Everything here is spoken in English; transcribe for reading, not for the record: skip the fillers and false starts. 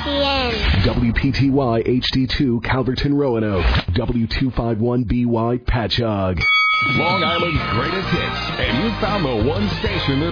WPTN. WPTY HD2 Calverton Roanoke. W251BY Patchogue. Long Island's greatest hits, and you found the one station that